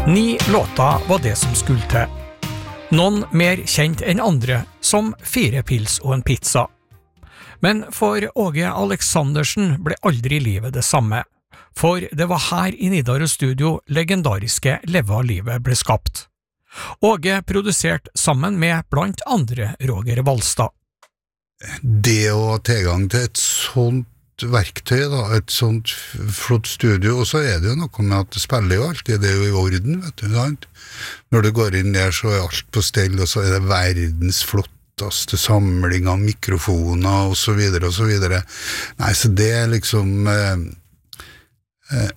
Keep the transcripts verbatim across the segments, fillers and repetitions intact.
Ni låter var det som skulle til. Noen mer kjent enn andre, som fire pils og en pizza. Men for Åge Aleksandersen ble aldri livet det samme. For det var her i Nidaros Studio legendariske Leve av livet ble skapt. Åge produserte sammen med blant andre Roger Valstad. Det å ha tilgang til et sånt verktøy, da, et sånt flott studio, og så er det jo noe med at det spiller jo alltid, det er jo i orden, vet du, sant? Når du går inn der, så er alt på stell, og så er det verdens flotteste samling av mikrofoner, og så videre, og så videre. Nei, så det er liksom eh, eh,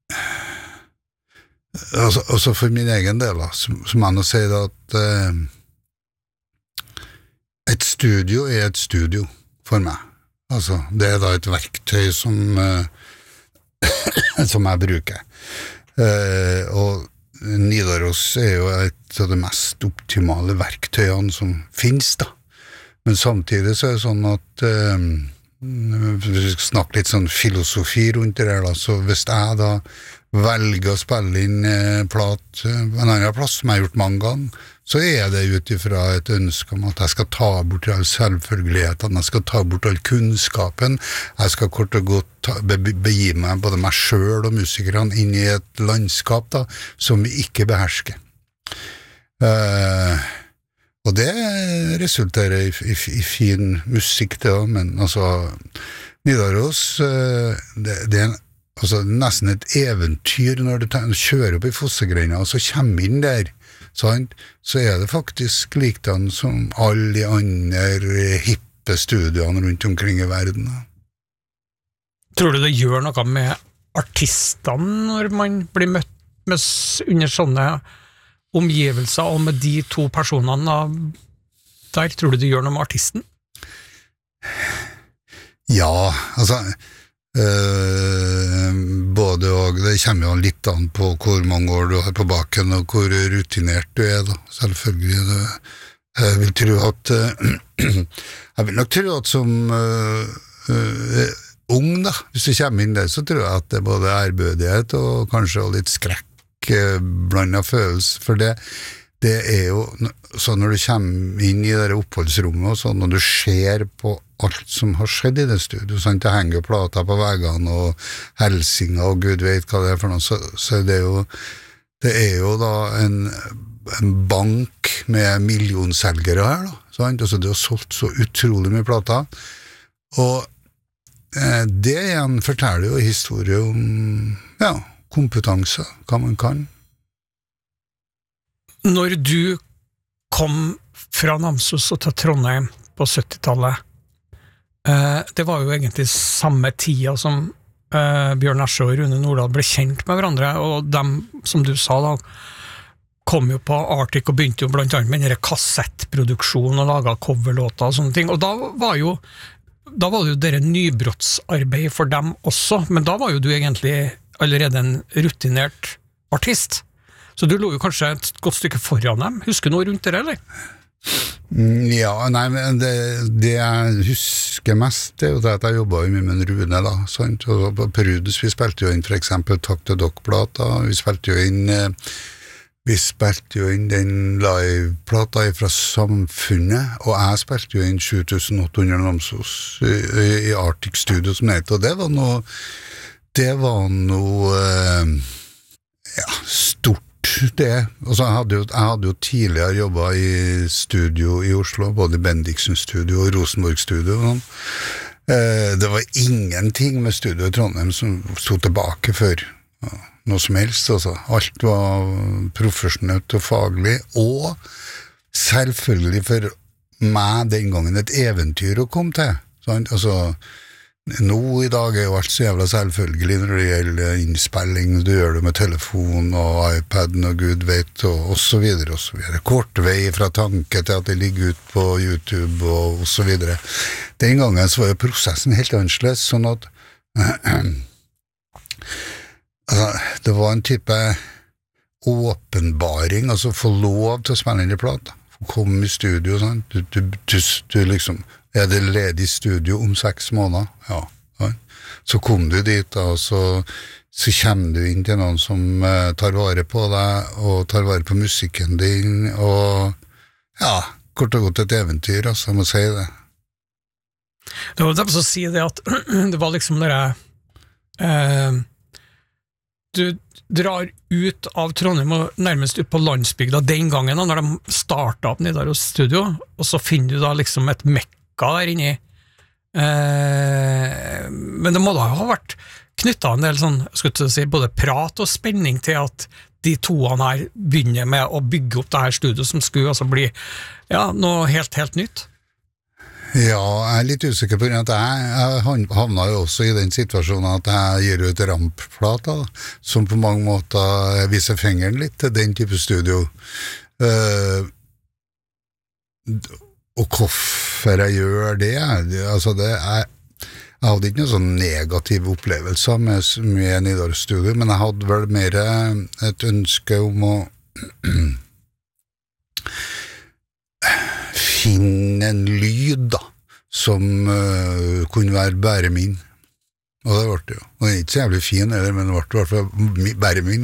altså, altså for min egen del, da, så, så må jeg nå si det at eh, et studio er et studio for meg. Altså, det er da et verktøy som, uh, som jeg bruker. Uh, og Nidaros er jo et av de mest optimale verktøyene som finnes, da. Men samtidig så er det sånn at uh, vi skal snakke litt sånn filosofi rundt det her, da. Så hvis jeg da velger å spille inn uh, plat uh, en annen plass, som jeg har gjort mange ganger, så er det utifra et ønske om at jeg skal ta bort all selvfølgeligheten, jeg skal ta bort all kunnskapen, jeg skal kort og godt ta, be, begi meg både meg selv og musikerne inn i et landskap da, som vi ikke behersker. Uh, og det resulterer i, i, i fin musikk det også, men altså Nidaros, uh, det, det er en, altså, nesten et eventyr når du kjører opp i Fossegreina, og så kommer inn der, sant? Så er det faktisk liktan som alle de andre hippe studioene rundt omkring i verden. Tror du det gjør noe med artistene når man blir møtt med, under sånne omgivelser, og med de to personene der? Tror du det gjør noe med artisten? Ja, altså Uh, både og det kommer jo litt an på hvor mange år du har på baken og hvor rutinert du er da, selvfølgelig det, jeg vil tro at uh, jeg vil nok tro at som uh, uh, ung da, hvis du kommer inn der så tror jeg at det er både ærbødighet og kanskje litt skrekk uh, blandet følelse, for det det er jo så når du kommer inn i det oppholdsrommet og sånn, når du ser på alt som har skjedd i det studio, sant? Det henger jo plater på veggene og helsinger og Gud vet hva det er for noe, så, så det er jo det er jo da en, en bank med millionselgere her da, sant? Altså det har solgt så utrolig mye plater, og eh, det igjen forteller jo historie om ja, kompetanse, hva man kan. Når du kom fra Namsos og til Trondheim på syttitallet, eh, det var jo egentlig samme tida som eh, Bjørn Esje og Rune Nordahl ble kjent med hverandre, og dem, som du sa da, kom jo på Arctic og begynte jo blant annet med denne kassettproduksjonen og laget coverlåter og sånne ting, og da var jo da var det jo dere nybrottsarbeid for dem også, men da var jo du egentlig allerede en rutinert artist. Så du lå jo kanskje et godt stykke foran dem. Husker du noe rundt det, eller? Ja, nei, men det, det jeg husker mest, det er jo det at jeg jobbet mye med Rune, da, sant? Og på Prudus, vi spilte jo inn for eksempel Takk til Dokk-plata, vi spilte jo inn vi spilte jo inn den live-plata fra Samfunnet, og jeg spilte jo inn sju tusen åtte hundre Namsos i, i Arctic Studio som det heter, og det var noe det var noe ja, stort det, og så hadde jo, jeg hadde jo tidligere jobbet i studio i Oslo, både Bendiksen studio og Rosenborg studio og sånn. Eh, det var ingenting med studio i Trondheim som stod tilbake før ja, noe som helst, altså. Alt var profesjonelt og faglig, og selvfølgelig for meg den gangen et eventyr å komme til, sant? Altså nå i dag er jo alt så jævla selvfølgelig når det gjelder innspilling, du gjør det med telefon og iPaden og Gud vet, og, og så videre, og så videre. Kort vei fra tanke til at det ligger ut på YouTube og, og så videre. Den gangen så var jo prosessen helt annerledes, sånn at altså, det var en type åpenbaring, altså få lov til å spille inn i plata, få komme i studio, sånn. Du, du, du, du liksom er det ledig studio om seks måneder? Ja. Så kom du dit da, og så så kommer du inn til noen som uh, tar vare på deg, og tar vare på musikken din, og ja, kort og godt et eventyr, altså, jeg må si det. Det var derfor å si det at det var liksom når jeg eh, du drar ut av Trondheim og nærmest ut på landsbygda den gangen da, når de startet opp Nidaros studio, og så finner du da liksom et mekka der inne eh, men det må da ha vært knyttet en del sånn, skulle jeg si, både prat og spenning til at de toene her begynner med å bygge opp det her studio som skulle altså bli ja, noe helt, helt nytt. Ja, jeg er litt usikker på grunn av at jeg, jeg havna jo også i den situasjonen at jeg gir ut rampplater, som på mange måter viser fingeren litt til den type studio. Uh, og hvorfor jeg gjør det, altså det er jeg hadde ikke noen sånn negativ opplevelse med, med Nidaros Studio, men jeg hadde vel mer et ønske om å finne en lyd da, som uh, kunne være bare min. Og det ble det jo. Og det er ikke så jævlig fin, eller, men det ble i hvert fall bare min.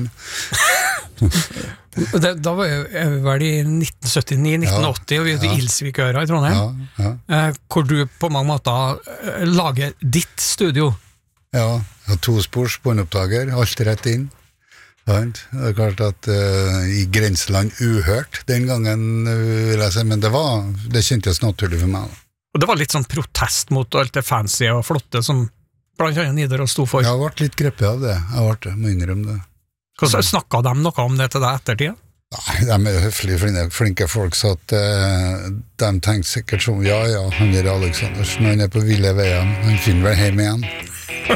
det, da var jeg vel i nitten syttini nitten åtti, ja, og vi er i ja. Ilsvikøra i Trondheim, ja, ja. Eh, hvor du på mange måter eh, lager ditt studio. Ja, to spors båndopptaker, alt rett inn. Det er klart at uh, i grenseland uhørt den gangen, uh, vil jeg si, men det var, det kjentes naturlig for meg. Da. Og det var litt sånn protest mot alt det fancy og flotte som blant annet Nidaros sto for. Jeg har vært litt greppet av det, jeg har vært det, må innrømme det. Hvordan snakket de noe om det til deg ettertid? Nei, de er jo høflige, flinke, flinke folk, så at uh, de tenkte sikkert som, ja, ja, han er Aleksandersen, han er på ville veier, han finner vel hjem igjen.